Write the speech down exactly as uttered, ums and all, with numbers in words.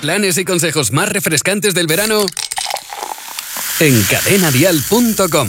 planes y consejos más refrescantes del verano en cadena dial punto com.